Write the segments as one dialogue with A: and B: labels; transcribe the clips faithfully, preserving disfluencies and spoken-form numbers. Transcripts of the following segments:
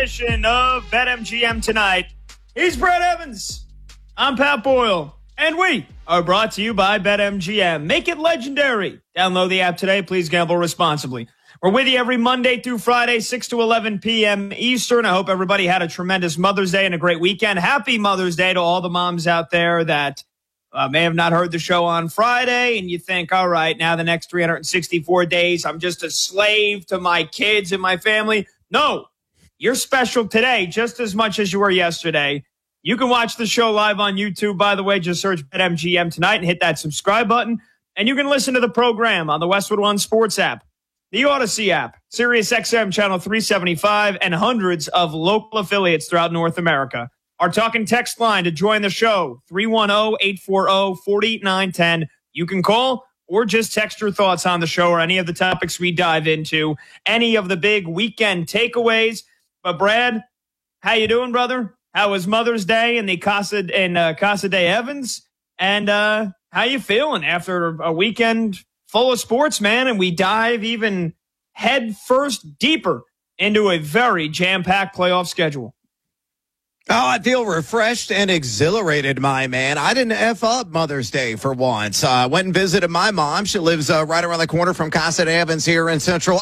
A: edition of BetMGM Tonight. He's Brad Evans. I'm Pat Boyle. And we are brought to you by BetMGM. Make it legendary. Download the app today. Please gamble responsibly. We're with you every Monday through Friday, six to eleven p.m. Eastern. I hope everybody had a tremendous Mother's Day and a great weekend. Happy Mother's Day to all the moms out there that uh, may have not heard the show on Friday. And you think, all right, now the next three hundred sixty-four days, I'm just a slave to my kids and my family. No, you're special today just as much as you were yesterday. You can watch the show live on YouTube, by the way. Just search BetMGM Tonight and hit that subscribe button. And you can listen to the program on the Westwood One Sports app, the Odyssey app, Sirius X M Channel three seventy-five, and hundreds of local affiliates throughout North America. Our talking text line to join the show, three one zero, eight four zero, four nine one zero. You can call or just text your thoughts on the show or any of the topics we dive into, any of the big weekend takeaways. But Brad, how you doing, brother? How was Mother's Day in the Casa in uh, Casa de Evans? And uh, how you feeling after a weekend full of sports, man? And we dive even head first deeper into a very jam-packed playoff schedule.
B: Oh, I feel refreshed and exhilarated, my man. I didn't F up Mother's Day for once. I uh, went and visited my mom. She lives uh, right around the corner from Casa de Evans here in Central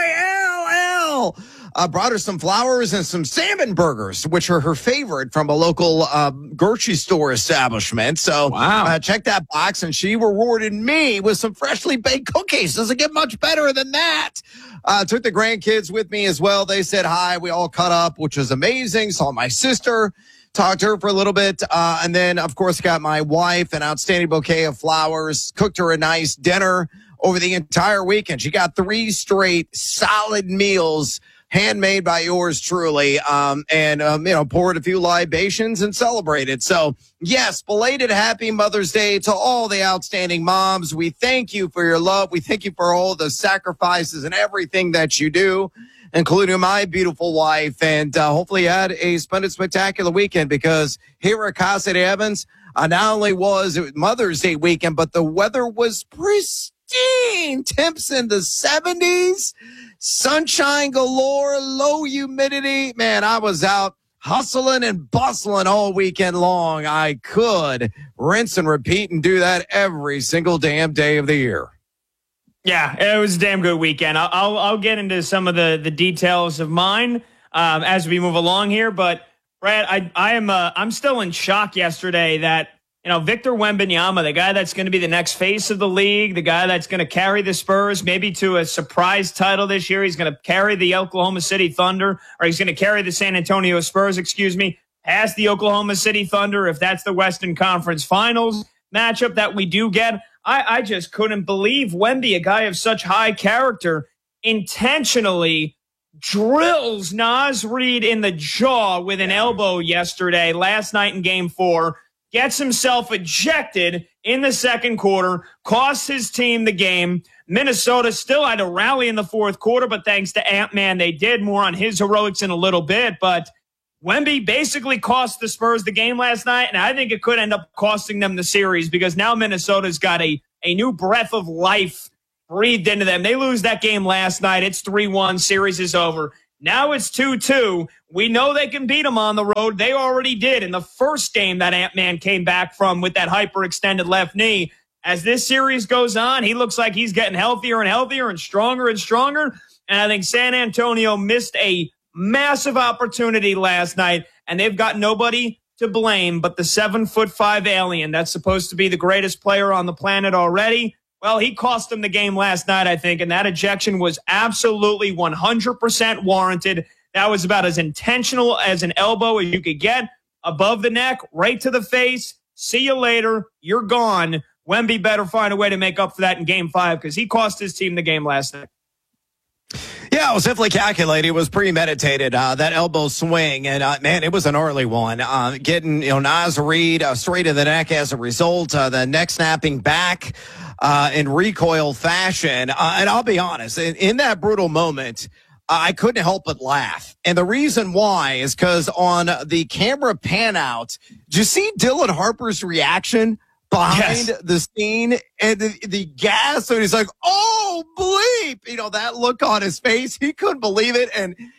B: I L L. I uh, brought her some flowers and some salmon burgers, which are her favorite from a local uh, grocery store establishment. So
A: wow.
B: uh, check that box, and she rewarded me with some freshly baked cookies. Doesn't get much better than that. Uh, took the grandkids with me as well. They said hi. We all cut up, which was amazing. Saw my sister, talked to her for a little bit. Uh, and then, of course, got my wife an outstanding bouquet of flowers, cooked her a nice dinner over the entire weekend. She got three straight solid meals, handmade by yours truly, um, and, um, you know, poured a few libations and celebrated. So, yes, belated happy Mother's Day to all the outstanding moms. We thank you for your love. We thank you for all the sacrifices and everything that you do, including my beautiful wife. And uh, hopefully you had a splendid, spectacular weekend, because here at Casa de Evans, uh, not only was it Mother's Day weekend, but the weather was pristine. Temps in the seventies. Sunshine galore, low humidity. Man, I was out hustling and bustling all weekend long. I could rinse and repeat and do that every single damn day of the year.
A: Yeah, it was a damn good weekend. I'll I'll, I'll get into some of the, the details of mine um, as we move along here. But Brad, I I am uh, I'm still in shock yesterday that, you know, Victor Wembanyama, the guy that's going to be the next face of the league, the guy that's going to carry the Spurs maybe to a surprise title this year. He's going to carry the Oklahoma City Thunder, or he's going to carry the San Antonio Spurs, excuse me, past the Oklahoma City Thunder if that's the Western Conference Finals matchup that we do get. I, I just couldn't believe Wemby, a guy of such high character, intentionally drills Naz Reid in the jaw with an elbow yesterday, last night in game four. Gets himself ejected in the second quarter, costs his team the game. Minnesota still had to rally in the fourth quarter, but thanks to Ant-Man, they did. More on his heroics in a little bit. But Wemby basically cost the Spurs the game last night, and I think it could end up costing them the series, because now Minnesota's got a, a new breath of life breathed into them. They lose that game last night. It's three one. Series is over. Now it's two two. We know they can beat them on the road. They already did in the first game that Ant-Man came back from with that hyperextended left knee. As this series goes on, he looks like he's getting healthier and healthier and stronger and stronger. And I think San Antonio missed a massive opportunity last night, and they've got nobody to blame but the seven foot five alien that's supposed to be the greatest player on the planet already. Well, he cost them the game last night, I think, and that ejection was absolutely one hundred percent warranted. That was about as intentional as an elbow as you could get, above the neck, right to the face. See you later. You're gone. Wemby better find a way to make up for that in game five, because he cost his team the game last night.
B: Yeah, it was definitely calculated. It was premeditated, uh, that elbow swing. And, uh, man, it was an early one. Uh, getting, you know, Naz Reid uh, straight to the neck as a result. Uh, the neck snapping back uh, in recoil fashion. Uh, and I'll be honest, in, in that brutal moment, uh, I couldn't help but laugh. And the reason why is because on the camera pan out, did you see Dylan Harper's reaction behind yes. the scene and the, the gas? So he's like, oh, bleep. You know, that look on his face, he couldn't believe it. And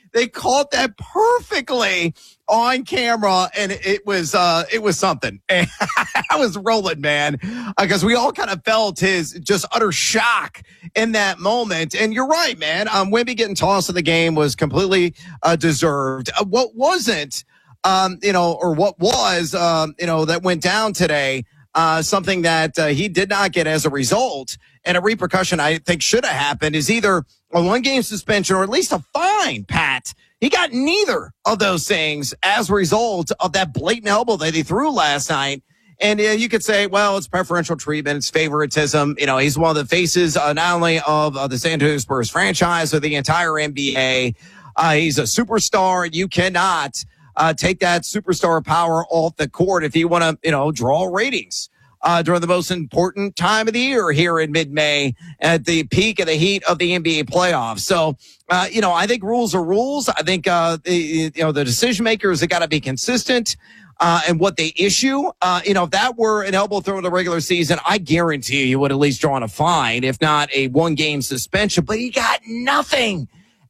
B: they caught that perfectly on camera, and it was uh, it was something. And I was rolling, man, because uh, we all kind of felt his just utter shock in that moment. And you're right, man. Um, Wemby getting tossed in the game was completely uh, deserved. Uh, what wasn't, um, you know, or what was, um, you know, that went down today, uh, something that uh, he did not get as a result, and a repercussion I think should have happened, is either a one-game suspension or at least a fine, Pat. He got neither of those things as a result of that blatant elbow that he threw last night. And uh, you could say, well, it's preferential treatment, it's favoritism. You know, he's one of the faces uh, not only of uh, the San Antonio Spurs franchise, but the entire N B A. Uh, he's a superstar. You cannot uh, take that superstar power off the court if you want to, you know, draw ratings uh, during the most important time of the year here in mid-May at the peak of the heat of the N B A playoffs. So, uh, you know, I think rules are rules. I think, uh, the, you know, the decision makers have got to be consistent. Uh, and what they issue, uh, you know, if that were an elbow throw in the regular season, I guarantee you, you would at least draw on a fine, if not a one-game suspension. But he got nothing,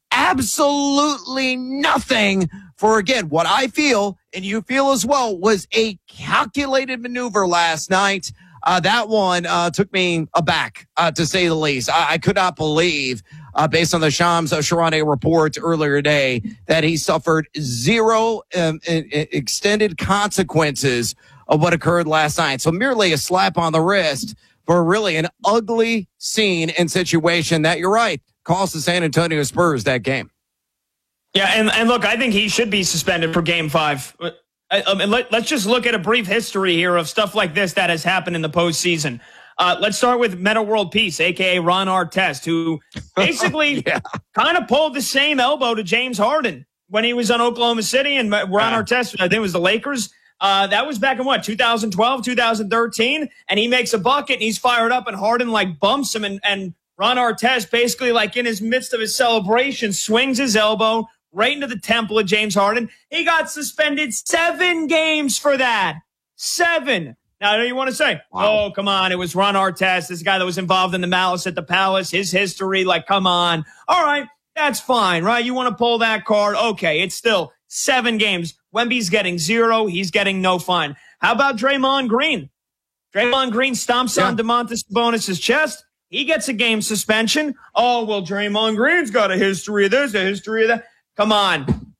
B: absolutely nothing for, again, what I feel, and you feel as well, was a calculated maneuver last night. Uh, that one uh, took me aback, uh, to say the least. I, I could not believe, uh, based on the Shams Charania report earlier today, that he suffered zero um, extended consequences of what occurred last night. So merely a slap on the wrist for really an ugly scene and situation that, you're right, cost the San Antonio Spurs that game.
A: Yeah, and, and look, I think he should be suspended for game five. I mean, let, let's just look at a brief history here of stuff like this that has happened in the postseason. Uh, let's start with Metta World Peace, a k a. Ron Artest, who basically yeah. kind of pulled the same elbow to James Harden when he was on Oklahoma City, and Ron yeah. Artest, I think it was the Lakers. Uh, that was back in, what, two thousand twelve, two thousand thirteen? And he makes a bucket, and he's fired up, and Harden, like, bumps him, and, and Ron Artest basically, like, in his midst of his celebration, swings his elbow right into the temple of James Harden. He got suspended seven games for that. Seven. Now, I know you want to say, wow. oh, come on, it was Ron Artest, this guy that was involved in the malice at the Palace, his history, like, come on. All right, that's fine, right? You want to pull that card? Okay, it's still seven games. Wemby's getting zero. He's getting no fine. How about Draymond Green? Draymond Green stomps yeah. on Domantas Sabonis' chest. He gets a game suspension. Oh, well, Draymond Green's got a history of this, a history of that. Come on.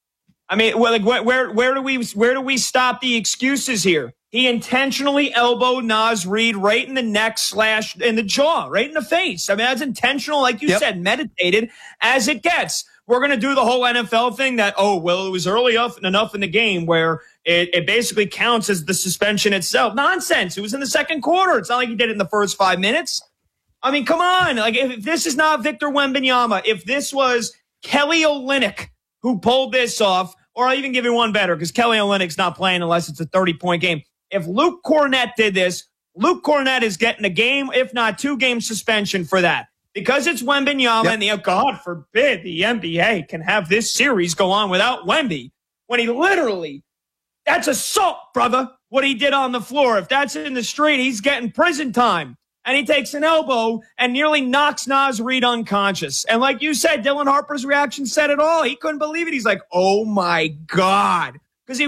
A: I mean, well, like, where, where do we, where do we stop the excuses here? He intentionally elbowed Naz Reid right in the neck slash in the jaw, right in the face. I mean, that's intentional, like you yep. said, meditated as it gets. We're going to do the whole N F L thing that, oh, well, it was early enough, enough in the game where it, it basically counts as the suspension itself. Nonsense. It was in the second quarter. It's not like he did it in the first five minutes. I mean, come on. Like, if, if this is not Victor Wembanyama, if this was Kelly Olynyk who pulled this off, or I'll even give you one better because Kelly Olynyk's not playing unless it's a thirty-point game. If Luke Cornett did this, Luke Cornett is getting a game, if not two-game suspension for that. Because it's Wembanyama, yep. and the, oh, God forbid the N B A can have this series go on without Wemby, when he literally, that's assault, brother, what he did on the floor. If that's in the street, he's getting prison time. And he takes an elbow and nearly knocks Naz Reid unconscious. And like you said, Dylan Harper's reaction said it all. He couldn't believe it. He's like, oh, my God.